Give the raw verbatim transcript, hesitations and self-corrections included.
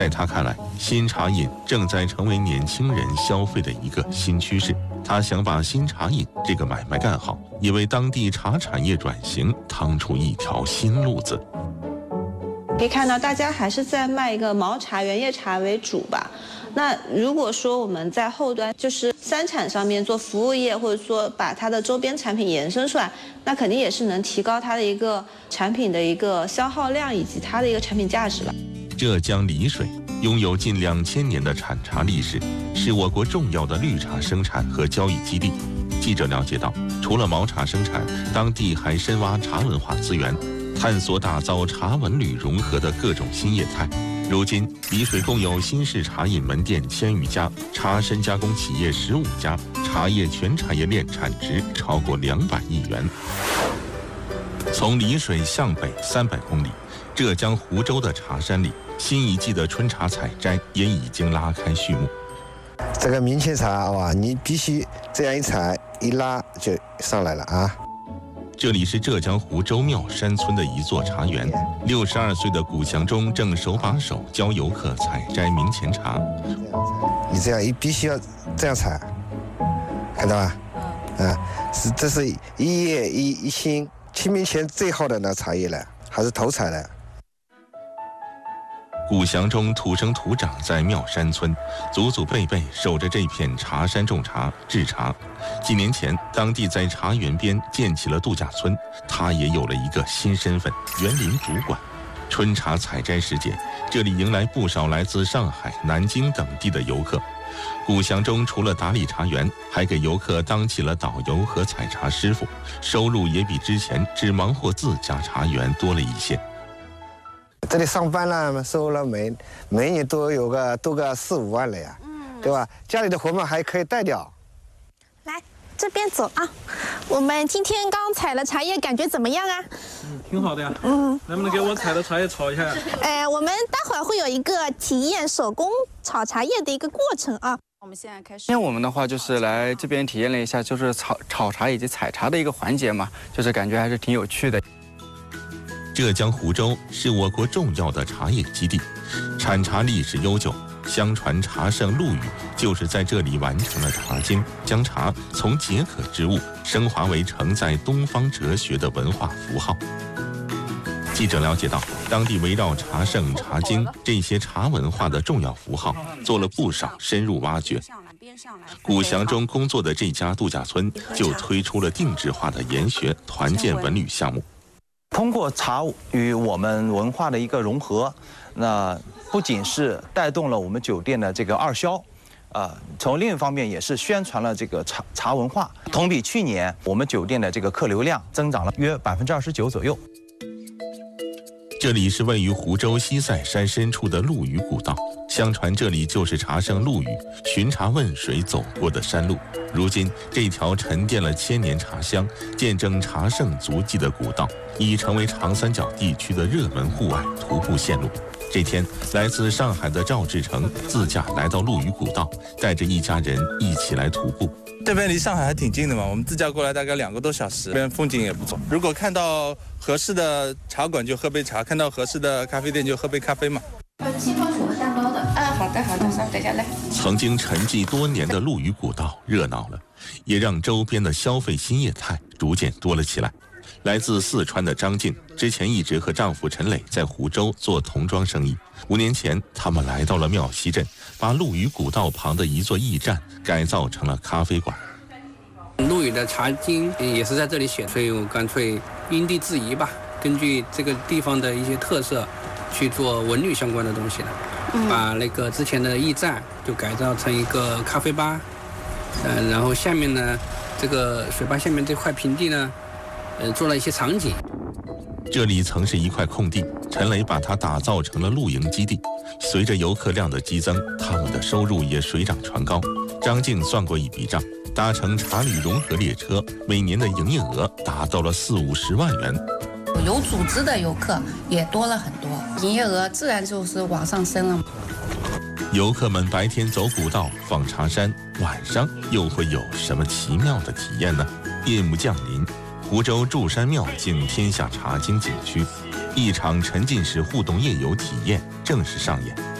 在他看来，新茶饮正在成为年轻人消费的一个新趋势。他想把新茶饮这个买卖干好，也为当地茶产业转型趟出一条新路子。 可以看到，大家还是在卖一个毛茶、原叶茶为主吧。那如果说我们在后端就是三产上面做服务业，或者说把它的周边产品延伸出来，那肯定也是能提高它的一个产品的一个消耗量以及它的一个产品价值了。 浙江丽水拥有近两千年的产茶历史，是我国重要的绿茶生产和交易基地。记者了解到，除了毛茶生产，当地还深挖茶文化资源，探索打造茶文旅融合的各种新业态。如今，丽水共有新式茶饮门店千余家，茶深加工企业十五家，茶叶全产业链产值超过两百亿元。从丽水向北三百公里，浙江湖州的茶山里，新一季的春茶采摘也已经拉开序幕。 这个明前茶哇，你必须这样一采一拉就上来了啊！ 这里是浙江湖州妙山村的一座茶园，六十二岁的古祥忠正手把手教游客采摘明前茶。 你这样一必须要这样采，看到吧？啊，是这是一叶一一心，清明前最好的那茶叶了，还是头采的。 古祥忠土生土长在妙山村，祖祖辈辈守着这片茶山种茶制茶。几年前，当地在茶园边建起了度假村，他也有了一个新身份——园林主管。春茶采摘时节，这里迎来不少来自上海、南京等地的游客。古祥忠除了打理茶园，还给游客当起了导游和采茶师傅，收入也比之前只忙活自家茶园多了一些。 这里上班了，收入每每年都有个多个四五万了呀，嗯，对吧？家里的活嘛还可以带掉。 来这边走啊，我们今天刚采了茶叶，感觉怎么样啊？ 嗯，挺好的呀。嗯，能不能给我采的茶叶炒一下呀？ 哎，我们待会儿会有一个体验手工炒茶叶的一个过程啊。 我们现在开始。 今天我们的话就是来这边体验了一下，就是炒炒茶以及采茶的一个环节嘛，就是感觉还是挺有趣的。 浙江湖州是我国重要的茶叶基地，产茶历史悠久。相传茶圣陆羽就是在这里完成了茶经，将茶从解渴之物升华为承载东方哲学的文化符号。记者了解到，当地围绕茶圣、茶经这些茶文化的重要符号做了不少深入挖掘。古祥忠工作的这家度假村就推出了定制化的研学团建文旅项目。 通过茶与我们文化的一个融合，那不仅是带动了我们酒店的这个二销，呃，从另一方面也是宣传了这个茶茶文化。同比去年，我们酒店的这个客流量增长了约百分之二十九左右。 这里是位于湖州西塞山深处的陆羽古道，相传这里就是茶圣陆羽寻茶问水走过的山路。如今，这条沉淀了千年茶香、见证茶圣足迹的古道，已成为长三角地区的热门户外徒步线路。这天，来自上海的赵志成自驾来到陆羽古道，带着一家人一起来徒步。 这边离上海还挺近的嘛，我们自驾过来大概两个多小时，这边风景也不错。如果看到合适的茶馆就喝杯茶，看到合适的咖啡店就喝杯咖啡嘛。 西瓜薯和蛋糕的。啊，好的好的，稍等下来。 曾经沉寂多年的陆羽古道热闹了，也让周边的消费新业态逐渐多了起来。来自四川的张静之前一直和丈夫陈磊在湖州做童装生意。五年前，他们来到了庙西镇，把陆羽古道旁的一座驿站改造成了咖啡馆。 陆羽的茶经也是在这里写，所以我干脆因地制宜吧，根据这个地方的一些特色去做文旅相关的东西了。嗯、把那个之前的驿站就改造成一个咖啡吧，呃，然后下面呢，这个水坝下面这块平地呢，呃，做了一些场景。 这里曾是一块空地，陈磊把它打造成了露营基地。随着游客量的激增，他们的收入也水涨船高。张静算过一笔账，搭乘茶旅融合列车，每年的营业额达到了四五十万元。 有组织的游客也多了很多，营业额自然就是往上升了。 游客们白天走古道访茶山，晚上又会有什么奇妙的体验呢？夜幕降临，湖州祝山庙敬天下茶经景区，一场沉浸式互动夜游体验正式上演。